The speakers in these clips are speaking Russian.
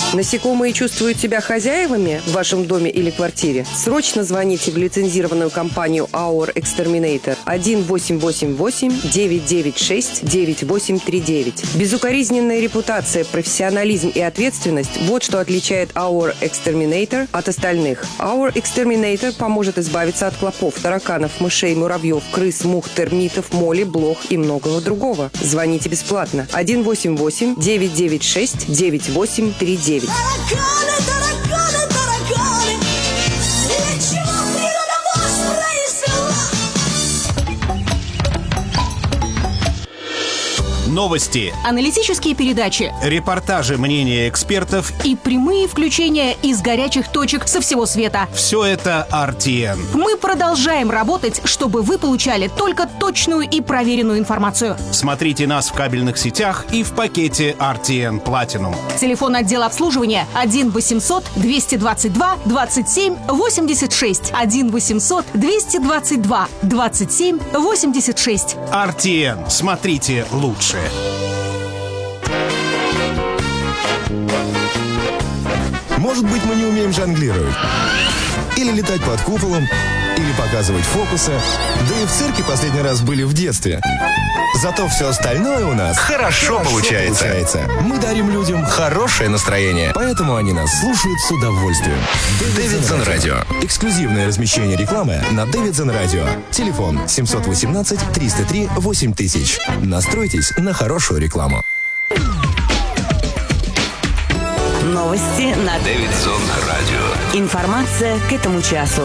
Насекомые чувствуют себя хозяевами в вашем доме или квартире? Срочно звоните в лицензированную компанию Our Exterminator 1-888-996-9839. Безукоризненная репутация, профессионализм и ответственность – вот что отличает Our Exterminator от остальных. Our Exterminator поможет избавиться от клопов, тараканов, мышей, муравьев, крыс, мух, термитов, моли, блох и многого другого. Звоните бесплатно. 1-888-996-9839. Новости, аналитические передачи, репортажи, мнения экспертов и прямые включения из горячих точек со всего света. Все это RTN. Мы продолжаем работать, чтобы вы получали только точную и проверенную информацию. Смотрите нас в кабельных сетях и в пакете RTN Platinum. Телефон отдела обслуживания 1-800-222-27-86. 1-800-222-27-86. RTN. Смотрите лучше. Может быть, мы не умеем жонглировать. Или летать под куполом, или показывать фокусы. Да и в цирке последний раз были в детстве. Зато все остальное у нас хорошо получается. Мы дарим людям хорошее настроение. Поэтому они нас слушают с удовольствием. Дэвидсон Радио. Эксклюзивное размещение рекламы на Дэвидсон Радио. Телефон 718-303-8000. Настройтесь на хорошую рекламу. Новости на Дэвидсон Радио. Информация к этому часу.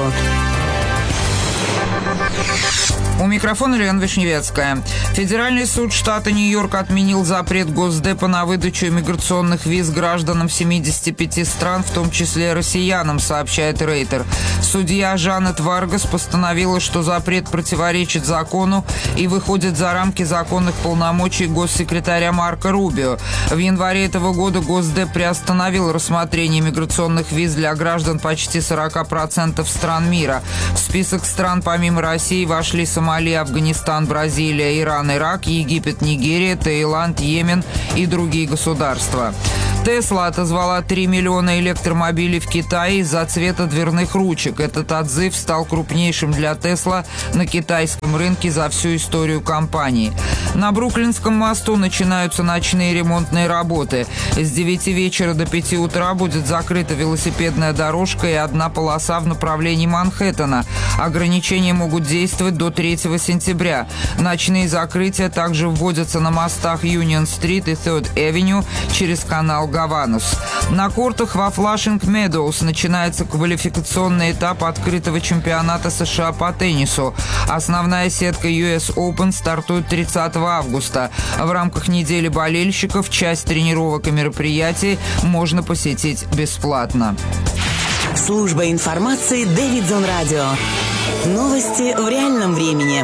У микрофона Лена Вишневецкая. Федеральный суд штата Нью-Йорк отменил запрет Госдепа на выдачу иммиграционных виз гражданам 75 стран, в том числе россиянам, сообщает Рейтер. Судья Жанет Варгас постановила, что запрет противоречит закону и выходит за рамки законных полномочий госсекретаря Марко Рубио. В январе этого года Госдеп приостановил рассмотрение иммиграционных виз для граждан почти 40% стран мира. В список стран помимо России вошли Сомали, Афганистан, Бразилия, Иран, Ирак, Египет, Нигерия, Таиланд, Йемен и другие государства. Тесла отозвала 3 миллиона электромобилей в Китае из-за цвета дверных ручек. Этот отзыв стал крупнейшим для Тесла на китайском рынке за всю историю компании. На Бруклинском мосту начинаются ночные ремонтные работы. С 9 вечера до 5 утра будет закрыта велосипедная дорожка и одна полоса в направлении Манхэттена. Ограничения могут действовать до 3 сентября. Ночные закрытия также вводятся на мостах Юнион-стрит и 3rd Avenue через канал Гаванус. На кортах во Флашинг Медоуз начинается квалификационный этап открытого чемпионата США по теннису. Основная сетка US Open стартует 30 августа. В рамках недели болельщиков часть тренировок и мероприятий можно посетить бесплатно. Служба информации Дэвидсон Радио. Новости в реальном времени.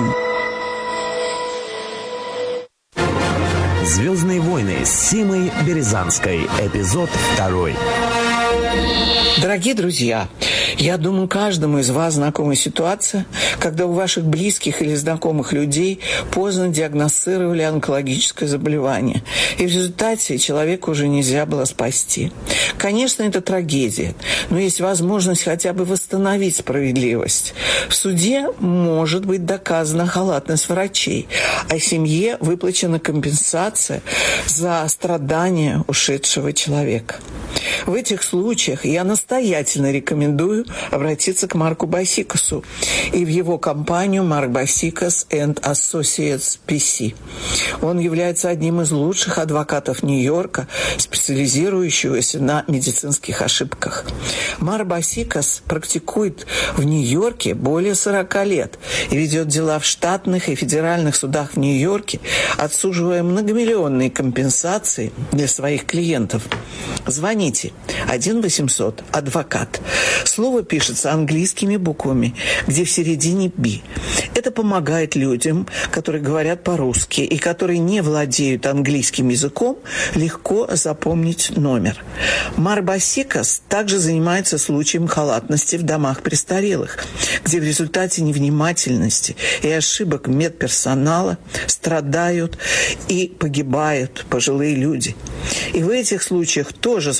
«Звездные войны» с Симой Березанской. Эпизод 2. Дорогие друзья, я думаю, каждому из вас знакома ситуация, когда у ваших близких или знакомых людей поздно диагностировали онкологическое заболевание, и в результате человека уже нельзя было спасти. Конечно, это трагедия, но есть возможность хотя бы восстановить справедливость. В суде может быть доказана халатность врачей, а семье выплачена компенсация за страдания ушедшего человека. В этих случаях я настоятельно рекомендую обратиться к Марку Басикасу и в его компанию Mark Basikas and Associates PC. Он является одним из лучших адвокатов Нью-Йорка, специализирующегося на медицинских ошибках. Марк Басикас практикует в Нью-Йорке более 40 лет и ведет дела в штатных и федеральных судах в Нью-Йорке, отсуживая многомиллионные компенсации для своих клиентов. Звоните 1-800-адвокат. Слово пишется английскими буквами, где в середине «би». Это помогает людям, которые говорят по-русски и которые не владеют английским языком, легко запомнить номер. Марк Басикас также занимается случаем халатности в домах престарелых, где в результате невнимательности и ошибок медперсонала страдают и погибают пожилые люди. И в этих случаях тоже звоните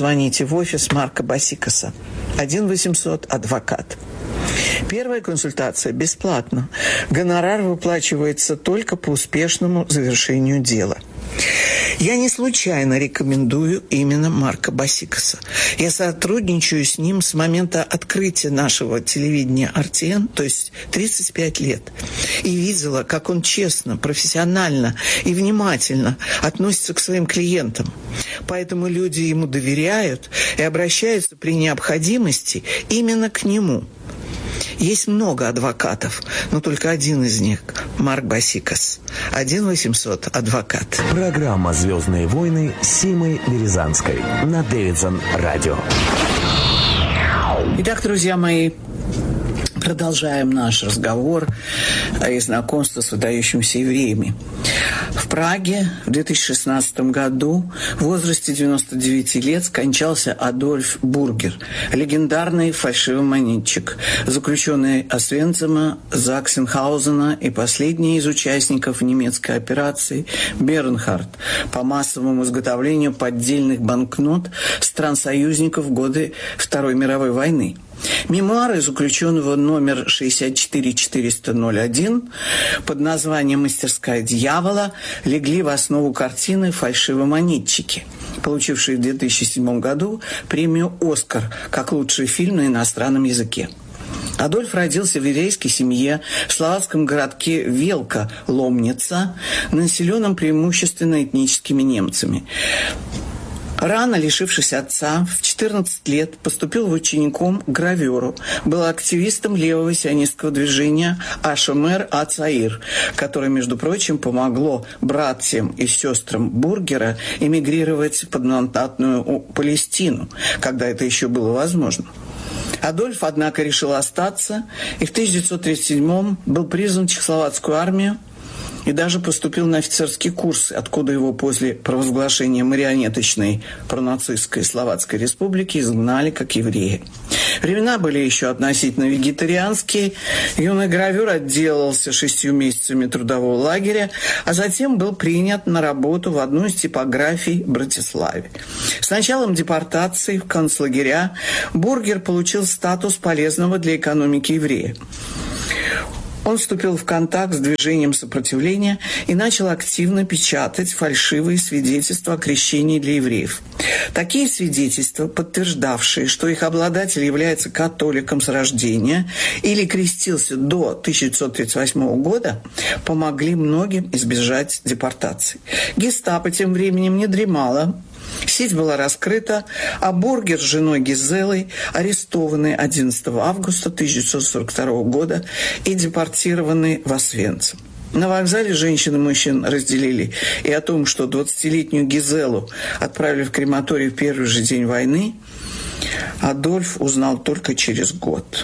звоните в офис Марка Басикаса. 1-800-адвокат. Первая консультация бесплатна. Гонорар выплачивается только по успешному завершению дела. Я не случайно рекомендую именно Марка Басикаса. Я сотрудничаю с ним с момента открытия нашего телевидения RTN, то есть 35 лет. И видела, как он честно, профессионально и внимательно относится к своим клиентам. Поэтому люди ему доверяют и обращаются при необходимости именно к нему. Есть много адвокатов, но только один из них – Марк Басикас. 1-800-адвокат. Программа «Звездные войны» с Симой Березанской на Дэвидсон Радио. Итак, друзья мои, продолжаем наш разговор и знакомство с выдающимися евреями. В Праге в 2016 году в возрасте 99 лет скончался Адольф Бургер, легендарный фальшивомонетчик, заключенный Освенцима, Заксенхаузена и последний из участников немецкой операции Бернхард по массовому изготовлению поддельных банкнот стран-союзников в годы Второй мировой войны. Мемуары заключенного номер 64401 под названием «Мастерская дьявола» легли в основу картины «Фальшивомонетчики», получившей в 2007 году премию «Оскар» как лучший фильм на иностранном языке. Адольф родился в еврейской семье в словацком городке Велка-Ломница, населенном преимущественно этническими немцами. Рано лишившись отца, в 14 лет поступил в учеником к граверу. Был активистом левого сионистского движения Ашомер Ацаир, которое, между прочим, помогло братьям и сестрам Бургера эмигрировать в подмандатную Палестину, когда это еще было возможно. Адольф, однако, решил остаться и в 1937-м был призван в Чехословацкую армию и даже поступил на офицерский курс, откуда его после провозглашения марионеточной пронацистской Словацкой республики изгнали как еврея. Времена были еще относительно вегетарианские. Юный гравер отделался 6 месяцами трудового лагеря, а затем был принят на работу в одну из типографий в Братиславе. С началом депортации в концлагеря Бургер получил статус полезного для экономики еврея. Он вступил в контакт с движением сопротивления и начал активно печатать фальшивые свидетельства о крещении для евреев. Такие свидетельства, подтверждавшие, что их обладатель является католиком с рождения или крестился до 1938 года, помогли многим избежать депортации. Гестапо тем временем не дремало. Сеть была раскрыта, а Бургер с женой Гизелой арестованы 11 августа 1942 года и депортированы в Освенцим. На вокзале женщин и мужчин разделили, и о том, что 20-летнюю Гизелу отправили в крематорий в первый же день войны, Адольф узнал только через год.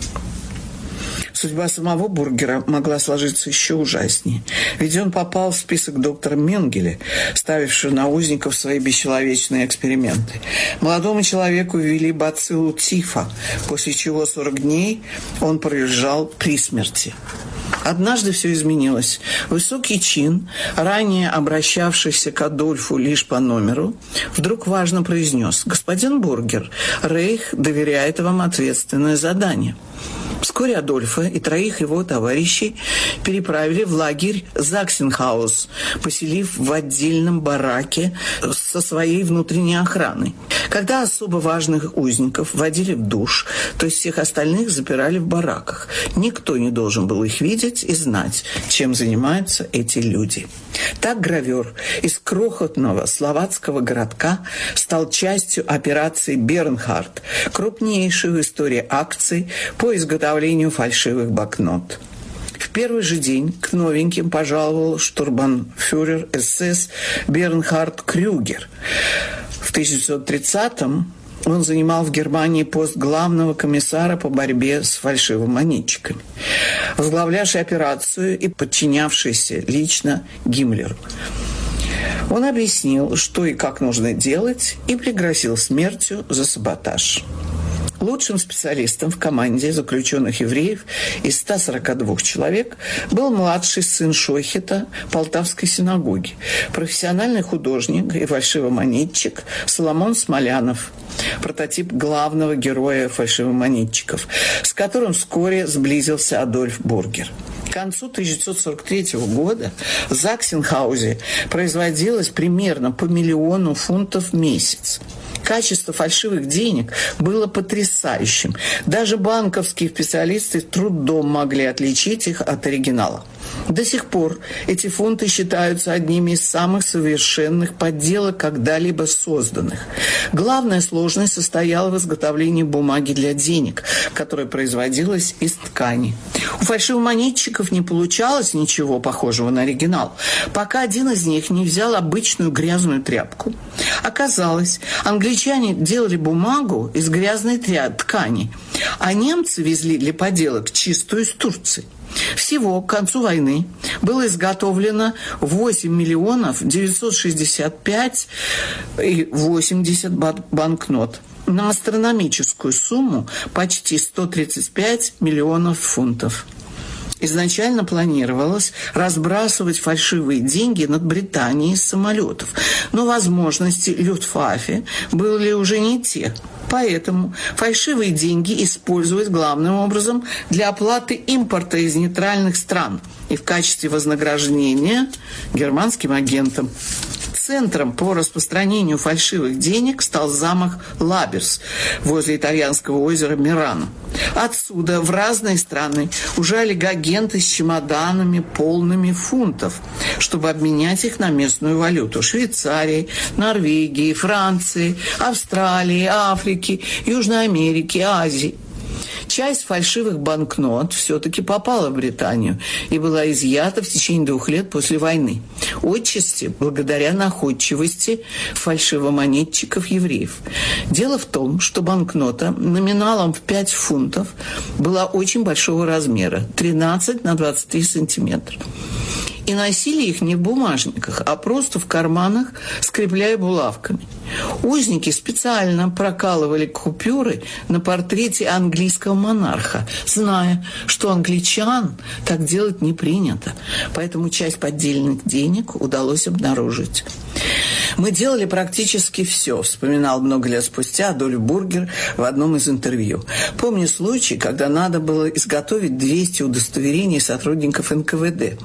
Судьба самого Бургера могла сложиться еще ужаснее, ведь он попал в список доктора Менгеля, ставившего на узников свои бесчеловечные эксперименты. Молодому человеку ввели бациллу тифа, после чего 40 дней он пролежал при смерти. Однажды все изменилось. Высокий чин, ранее обращавшийся к Адольфу лишь по номеру, вдруг важно произнес: «Господин Бургер, Рейх доверяет вам ответственное задание». Вскоре Адольфа и 3 его товарищей переправили в лагерь Заксенхаус, поселив в отдельном бараке со своей внутренней охраной. Когда особо важных узников вводили в душ, то есть всех остальных запирали в бараках. Никто не должен был их видеть и знать, чем занимаются эти люди. Так гравер из крохотного словацкого городка стал частью операции «Бернхард», крупнейшей в истории акций по изготовлению фальшивых банкнот. В первый же день к новеньким пожаловал штурмбанфюрер СС Бернхард Крюгер. В 1930-м он занимал в Германии пост главного комиссара по борьбе с фальшивомонетчиками, возглавлявший операцию и подчинявшийся лично Гиммлеру. Он объяснил, что и как нужно делать, и пригрозил смертью за саботаж. Лучшим специалистом в команде заключенных евреев из 142 человек был младший сын Шохета Полтавской синагоги, профессиональный художник и фальшивомонетчик Соломон Смолянов, прототип главного героя фальшивомонетчиков, с которым вскоре сблизился Адольф Бургер. К концу 1943 года в Заксенхаузе производилось примерно по 1 миллиону фунтов в месяц. Качество фальшивых денег было потрясающим. Даже банковские специалисты трудом могли отличить их от оригинала. До сих пор эти фунты считаются одними из самых совершенных подделок, когда-либо созданных. Главная сложность состояла в изготовлении бумаги для денег, которая производилась из ткани. У фальшивомонетчиков не получалось ничего похожего на оригинал, пока один из них не взял обычную грязную тряпку. Оказалось, англичане делали бумагу из грязной ткани, а немцы везли для поделок чистую из Турции. Всего к концу войны было изготовлено 8 миллионов 965 и 80 банкнот на астрономическую сумму почти 135 миллионов фунтов. Изначально планировалось разбрасывать фальшивые деньги над Британией из самолетов, но возможности Люфтваффе были уже не те. Поэтому фальшивые деньги используют главным образом для оплаты импорта из нейтральных стран и в качестве вознаграждения германским агентам. Центром по распространению фальшивых денег стал замок Лаберс возле итальянского озера Мирано. Отсюда в разные страны ужали агенты с чемоданами, полными фунтов, чтобы обменять их на местную валюту Швейцарии, Норвегии, Франции, Австралии, Африки, Южной Америки, Азии. Часть фальшивых банкнот все-таки попала в Британию и была изъята в течение 2 лет после войны. Отчасти благодаря находчивости фальшивомонетчиков-евреев. Дело в том, что банкнота номиналом в 5 фунтов была очень большого размера – 13 на 23 сантиметра. И носили их не в бумажниках, а просто в карманах, скрепляя булавками. Узники специально прокалывали купюры на портрете английского монарха, зная, что англичан так делать не принято. Поэтому часть поддельных денег удалось обнаружить. «Мы делали практически все», — вспоминал много лет спустя Адольф Бургер в одном из интервью. «Помню случай, когда надо было изготовить 200 удостоверений сотрудников НКВД.